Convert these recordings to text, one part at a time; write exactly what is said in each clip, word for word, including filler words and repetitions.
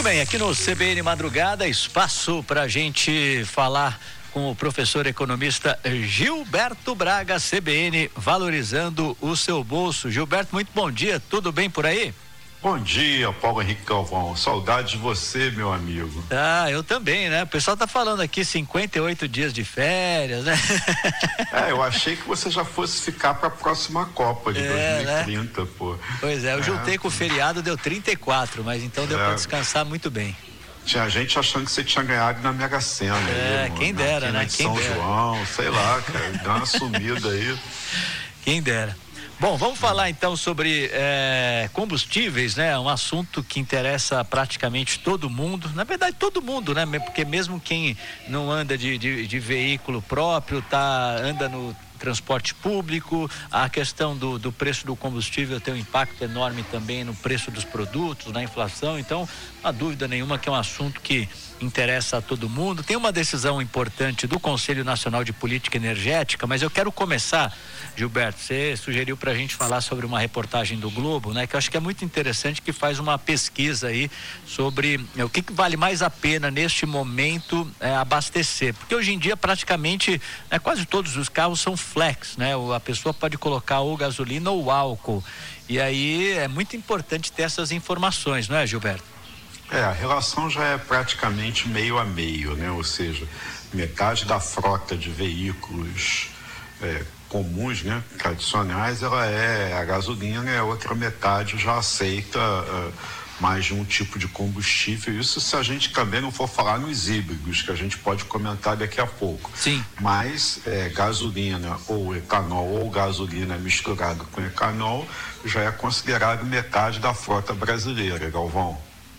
Muito bem, aqui no C B N Madrugada, espaço para a gente falar com o professor economista Gilberto Braga, C B N, valorizando o seu bolso. Gilberto, muito bom dia, tudo bem por aí? Bom dia, Paulo Henrique Galvão, saudade de você, meu amigo. Ah, eu também, né? O pessoal tá falando aqui cinquenta e oito dias de férias, né? É, eu achei que você já fosse ficar para a próxima Copa de é, dois mil e trinta, né? Pô. Pois é, eu é. juntei com o feriado, deu trinta e quatro, mas então deu é. para descansar muito bem. Tinha gente achando que você tinha ganhado na Mega Sena. É, aí, quem dera, né? De quem São dera. João, sei lá, cara, dá uma sumida aí. Quem dera. Bom, vamos falar então sobre é, combustíveis, né? Um assunto que interessa praticamente todo mundo, na verdade todo mundo, né? Porque mesmo quem não anda de, de, de veículo próprio, tá, anda no transporte público, a questão do, do preço do combustível tem um impacto enorme também no preço dos produtos, na inflação, então não há dúvida nenhuma que é um assunto que interessa a todo mundo. Tem uma decisão importante do Conselho Nacional de Política Energética, mas eu quero começar, Gilberto, você sugeriu para a gente falar sobre uma reportagem do Globo, né? Que eu acho que é muito interessante, que faz uma pesquisa aí sobre é, o que, que vale mais a pena neste momento é, abastecer, porque hoje em dia praticamente né, quase todos os carros são flex, né? A pessoa pode colocar ou gasolina ou álcool, e aí é muito importante ter essas informações, não é, Gilberto? É, a relação já é praticamente meio a meio, né? Ou seja, metade da frota de veículos é, comuns, né? Tradicionais, ela é a gasolina, e a outra metade já aceita uh, mais de um tipo de combustível. Isso se a gente também não for falar nos híbridos, que a gente pode comentar daqui a pouco. Sim. Mas é, gasolina ou etanol ou gasolina misturado com etanol já é considerado metade da frota brasileira, Galvão.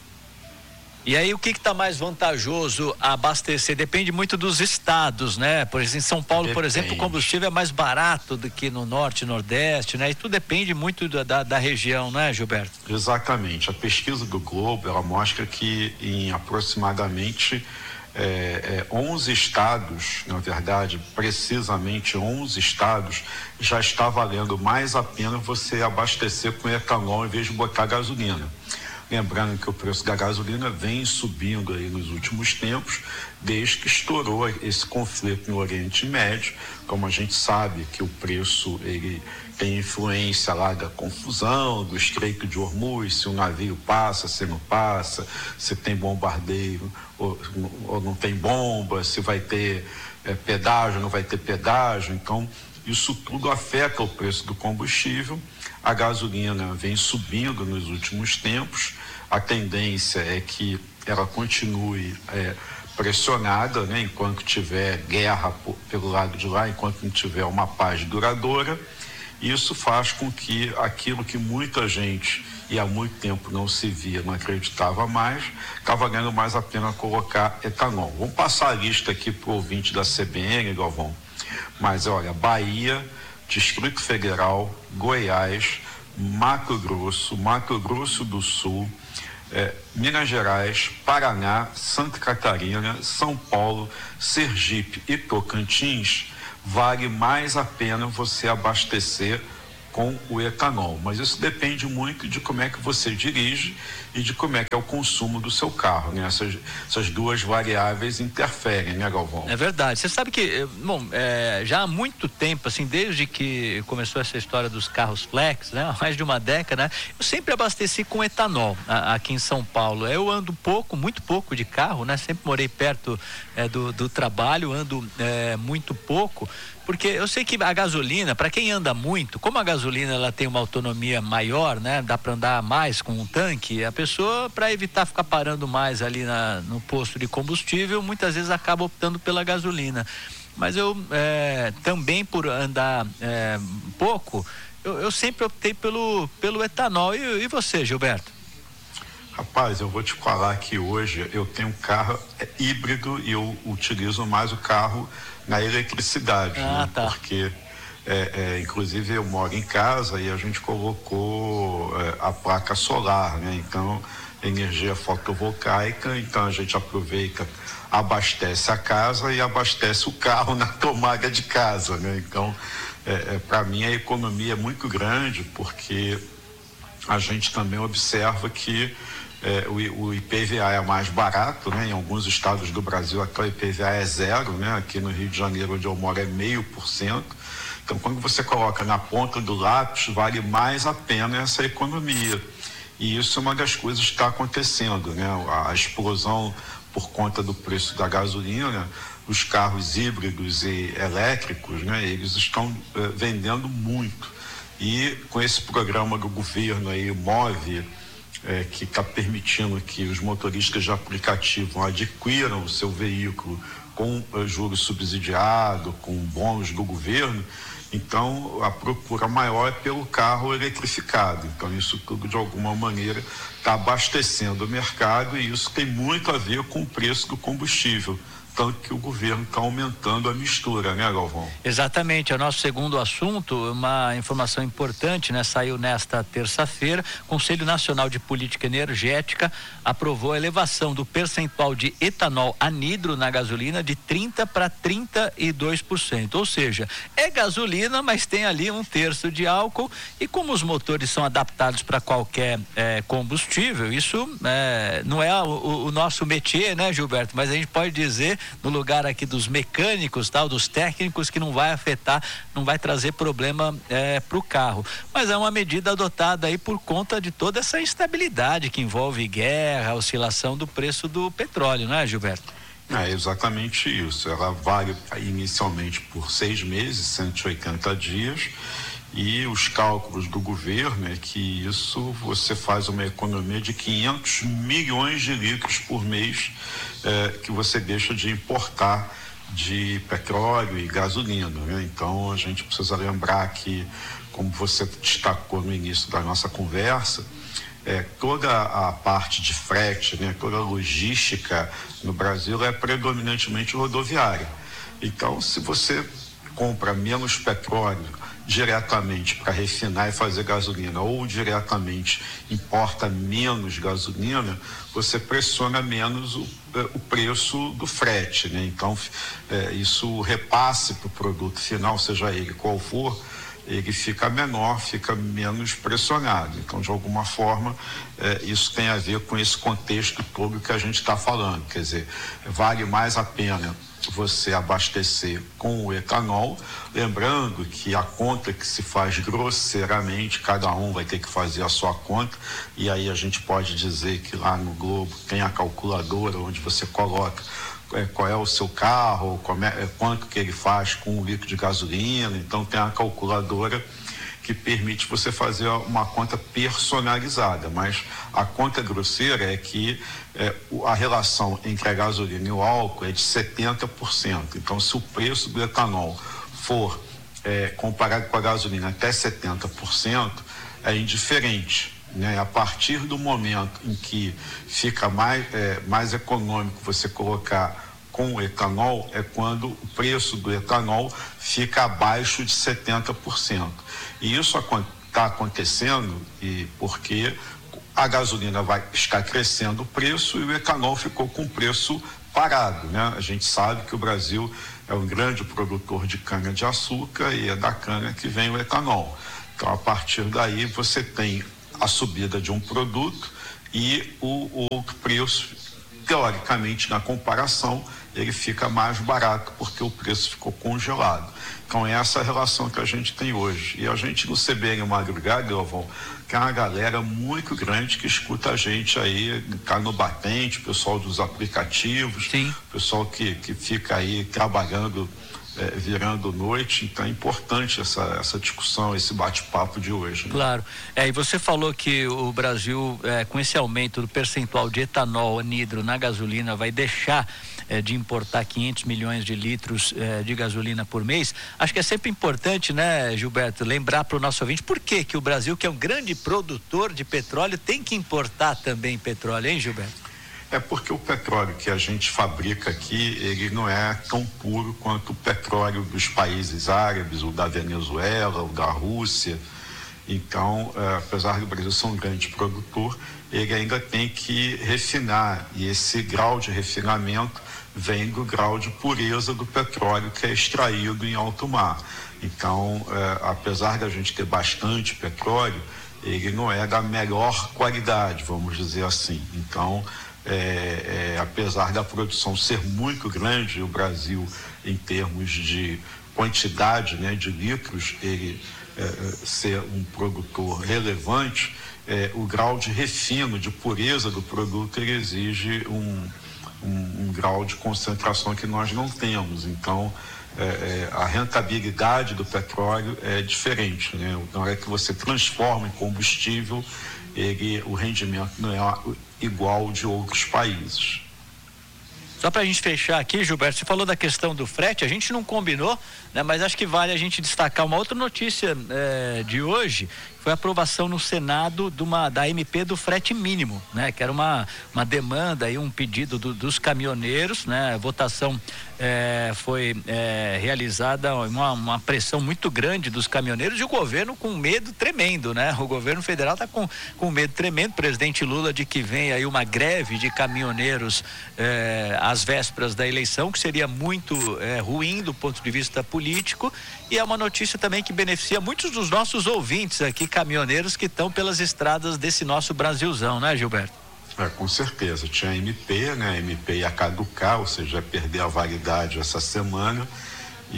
E aí o que está mais vantajoso a abastecer? Depende muito dos estados, né? Por exemplo, em São Paulo, depende. Por exemplo, o combustível é mais barato do que no norte e nordeste, né? E tudo depende muito da, da, da região, né, Gilberto? Exatamente. A pesquisa do Globo, ela mostra que em aproximadamente é, é, onze estados, na verdade, precisamente onze estados, já está valendo mais a pena você abastecer com etanol em vez de botar gasolina. Lembrando que o preço da gasolina vem subindo aí nos últimos tempos, desde que estourou esse conflito no Oriente Médio. Como a gente sabe que o preço ele tem influência lá da confusão, do Estreito de Hormuz, se o navio passa, se não passa, se tem bombardeiro ou, ou não tem bomba, se vai ter é, pedágio, não vai ter pedágio. Então, isso tudo afeta o preço do combustível. A gasolina vem subindo nos últimos tempos. A tendência é que ela continue é, pressionada, né, enquanto tiver guerra por, pelo lado de lá, enquanto não tiver uma paz duradoura. Isso faz com que aquilo que muita gente e há muito tempo não se via, não acreditava mais, está valendo mais a pena colocar etanol. Vamos passar a lista aqui para o ouvinte da C B N, Galvão. Mas olha, Bahia, Distrito Federal, Goiás, Mato Grosso, Mato Grosso do Sul, eh, Minas Gerais, Paraná, Santa Catarina, São Paulo, Sergipe e Tocantins, vale mais a pena você abastecer com o etanol, mas isso depende muito de como é que você dirige e de como é que é o consumo do seu carro, né? Essas, essas duas variáveis interferem, né, Galvão? É verdade. Você sabe que, bom, é, já há muito tempo, assim, desde que começou essa história dos carros flex, né? Há mais de uma década, né? Eu sempre abasteci com etanol a, aqui em São Paulo. Eu ando pouco, muito pouco de carro, né? Sempre morei perto é, do, do trabalho, ando é, muito pouco, porque eu sei que a gasolina, para quem anda muito, como a gasolina ela tem uma autonomia maior, né? Dá para andar mais com um tanque, a pessoa, para evitar ficar parando mais ali na, no posto de combustível, muitas vezes acaba optando pela gasolina. Mas eu é, também, por andar é, pouco, eu, eu sempre optei pelo, pelo etanol. E, e você, Gilberto? Rapaz, eu vou te falar que hoje eu tenho um carro híbrido e eu utilizo mais o carro na eletricidade, ah, né? Tá. Porque é, é, inclusive eu moro em casa e a gente colocou é, a placa solar, né? Então, energia fotovoltaica, então a gente aproveita, abastece a casa e abastece o carro na tomada de casa, né? Então, é, é, para mim a economia é muito grande, porque a gente também observa que É, o, o I P V A é mais barato, né? Em alguns estados do Brasil até o I P V A é zero, né? Aqui no Rio de Janeiro, onde eu moro, é meio por cento. Então, quando você coloca na ponta do lápis, vale mais a pena essa economia. E isso é uma das coisas que está acontecendo, né? A explosão por conta do preço da gasolina, os carros híbridos e elétricos, né? Eles estão eh, vendendo muito. E com esse programa do governo aí, o Move, eh, que está permitindo que os motoristas de aplicativo adquiram o seu veículo com eh, juros subsidiados, com bônus do governo, então a procura maior é pelo carro eletrificado. Então isso tudo de alguma maneira está abastecendo o mercado, e isso tem muito a ver com o preço do combustível, tanto que o governo está aumentando a mistura, né, Galvão? Exatamente, é o nosso segundo assunto, uma informação importante, né? Saiu nesta terça-feira, o Conselho Nacional de Política Energética aprovou a elevação do percentual de etanol anidro na gasolina de trinta para trinta e dois por cento, ou seja, é gasolina, mas tem ali um terço de álcool, e como os motores são adaptados para qualquer eh, combustível, isso eh, não é o, o nosso métier, né, Gilberto? Mas a gente pode dizer, no lugar aqui dos mecânicos, tal, dos técnicos, que não vai afetar, não vai trazer problema é, para o carro. Mas é uma medida adotada aí por conta de toda essa instabilidade que envolve guerra, oscilação do preço do petróleo, não é, Gilberto? É exatamente isso. Ela vale inicialmente por seis meses, cento e oitenta dias, e os cálculos do governo é que isso você faz uma economia de quinhentos milhões de litros por mês eh, que você deixa de importar de petróleo e gasolina, né? Então a gente precisa lembrar que, como você destacou no início da nossa conversa, é, toda a parte de frete, né, toda a logística no Brasil é predominantemente rodoviária. Então, se você compra menos petróleo diretamente para refinar e fazer gasolina, ou diretamente importa menos gasolina, você pressiona menos o, o preço do frete, né? Então, é, isso repasse para o produto final, seja ele qual for, ele fica menor, fica menos pressionado. Então, de alguma forma, eh, isso tem a ver com esse contexto todo que a gente está falando. Quer dizer, vale mais a pena você abastecer com o etanol, lembrando que a conta que se faz grosseiramente, cada um vai ter que fazer a sua conta, e aí a gente pode dizer que lá no Globo tem a calculadora onde você coloca qual é o seu carro, é, quanto que ele faz com um litro de gasolina. Então tem a calculadora que permite você fazer uma conta personalizada, mas a conta grosseira é que é, a relação entre a gasolina e o álcool é de setenta por cento. Então, se o preço do etanol for é, comparado com a gasolina até setenta por cento, é indiferente, né? A partir do momento em que fica mais, é, mais econômico você colocar com o etanol, é quando o preço do etanol fica abaixo de setenta por cento. E isso está acontecendo e porque a gasolina vai estar crescendo o preço e o etanol ficou com o preço parado, né? A gente sabe que o Brasil é um grande produtor de cana-de-açúcar e é da cana que vem o etanol. Então, a partir daí, você tem a subida de um produto e o, o outro preço, teoricamente, na comparação, ele fica mais barato porque o preço ficou congelado. Então, é essa a relação que a gente tem hoje. E a gente no C B N Madrugada, Galvão, tem uma galera muito grande que escuta a gente aí, tá no batente, o pessoal dos aplicativos, Sim. o pessoal que, que fica aí trabalhando, é, virando noite. Então é importante essa, essa discussão, esse bate-papo de hoje, né? Claro. É, e você falou que o Brasil, é, com esse aumento do percentual de etanol anidro na gasolina, vai deixar é, de importar quinhentos milhões de litros é, de gasolina por mês. Acho que é sempre importante, né, Gilberto, lembrar para o nosso ouvinte por que que o Brasil, que é um grande produtor de petróleo, tem que importar também petróleo, hein, Gilberto? É porque o petróleo que a gente fabrica aqui, ele não é tão puro quanto o petróleo dos países árabes, o da Venezuela, o da Rússia. Então, eh, apesar do Brasil ser um grande produtor, ele ainda tem que refinar, e esse grau de refinamento vem do grau de pureza do petróleo que é extraído em alto mar. Então, eh, apesar da gente ter bastante petróleo, ele não é da melhor qualidade, vamos dizer assim. Então, é, é, apesar da produção ser muito grande, o Brasil, em termos de quantidade, né, de litros, ele é, ser um produtor relevante, é, o grau de refino, de pureza do produto, ele exige um, um, um grau de concentração que nós não temos. Então, é, é, a rentabilidade do petróleo é diferente, né? Na hora que você transforma em combustível, ele, o rendimento não é igual de outros países. Só para a gente fechar aqui, Gilberto, você falou da questão do frete, a gente não combinou, né? Mas acho que vale a gente destacar uma outra notícia é, de hoje, foi a aprovação no Senado de uma, da M P do frete mínimo, né? Que era uma, uma demanda e um pedido do, dos caminhoneiros, né? A votação é, foi é, realizada uma, uma pressão muito grande dos caminhoneiros e o governo com medo tremendo, né? O governo federal está com, com medo tremendo, o presidente Lula, de que vem aí uma greve de caminhoneiros é, às vésperas da eleição, que seria muito é, ruim do ponto de vista político, e é uma notícia também que beneficia muitos dos nossos ouvintes aqui, caminhoneiros que estão pelas estradas desse nosso Brasilzão, né, Gilberto? É, com certeza. Tinha a M P, né? A M P ia caducar, ou seja, ia perder a validade essa semana, e,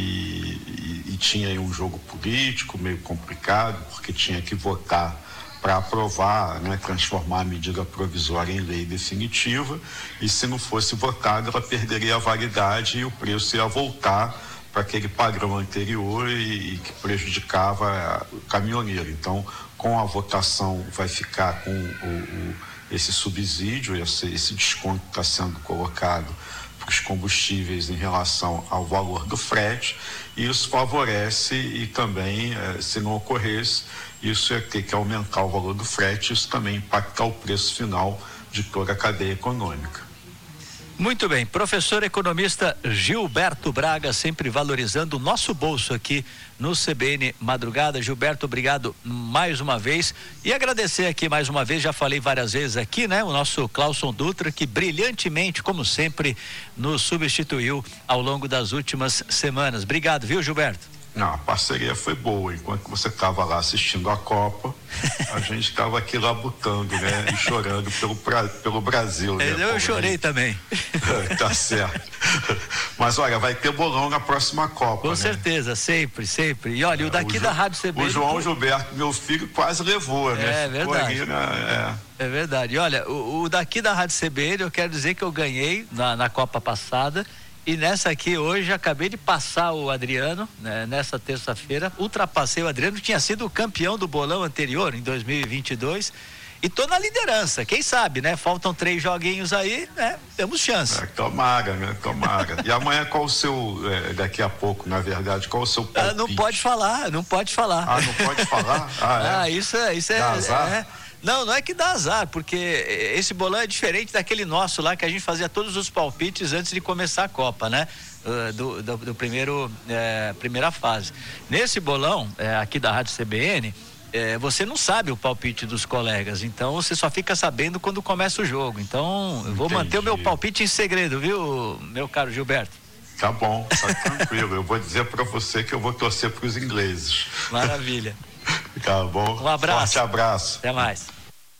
e, e tinha aí um jogo político meio complicado, porque tinha que votar para aprovar, né, transformar a medida provisória em lei definitiva, e se não fosse votada, ela perderia a validade e o preço ia voltar para aquele padrão anterior e, e que prejudicava o caminhoneiro. Então, com a votação, vai ficar com o, o, esse subsídio, esse, esse desconto que está sendo colocado para os combustíveis em relação ao valor do frete, e isso favorece, e também, eh, se não ocorresse, isso ia ter que aumentar o valor do frete, isso também impactar o preço final de toda a cadeia econômica. Muito bem, professor economista Gilberto Braga, sempre valorizando o nosso bolso aqui no C B N Madrugada. Gilberto, obrigado mais uma vez, e agradecer aqui mais uma vez, já falei várias vezes aqui, né? O nosso Clauson Dutra, que brilhantemente, como sempre, nos substituiu ao longo das últimas semanas. Obrigado, viu, Gilberto? Não, a parceria foi boa. Enquanto você estava lá assistindo a Copa, a gente estava aqui labutando, né? E chorando pelo, pelo Brasil, né? Eu, eu chorei também. Tá certo. Mas olha, vai ter bolão na próxima Copa. Com né? certeza, sempre, sempre. E olha, é, o daqui o da Rádio C B N. O João Gilberto, meu filho, quase levou, né? É verdade. Ali, né? É. é verdade. E olha, o, o daqui da Rádio C B N, eu quero dizer que eu ganhei na, na Copa passada. E nessa aqui hoje, acabei de passar o Adriano, né, nessa terça-feira, ultrapassei o Adriano, tinha sido o campeão do bolão anterior, em dois mil e vinte e dois, e tô na liderança, quem sabe, né? Faltam três joguinhos aí, né? Temos chance. É, tomara, né? Tomara. E amanhã qual o seu, é, daqui a pouco, na verdade, qual o seu palpite? Ah, não pode falar, não pode falar. Ah, não pode falar? Ah, é? Ah, isso é... Isso é, Dá azar? é Não, não é que dá azar, porque esse bolão é diferente daquele nosso lá, que a gente fazia todos os palpites antes de começar a Copa, né? Uh, do, do, do primeiro, é, primeira fase. Nesse bolão, é, aqui da Rádio C B N, é, você não sabe o palpite dos colegas, então você só fica sabendo quando começa o jogo. Então, eu vou manter o meu palpite em segredo, viu, meu caro Gilberto? Tá bom, tá tranquilo. Eu vou dizer para você que eu vou torcer para os ingleses. Maravilha. Tá bom. Um abraço. Forte abraço. Até mais.